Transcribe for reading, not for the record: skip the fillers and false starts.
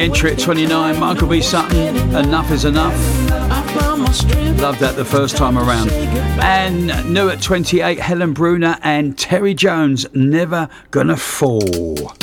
entry at 29, Michael B. Sutton, Enough Is Enough. Loved that the first time around. And new at 28, Helen Bruner and Terry Jones, Never Gonna Fall.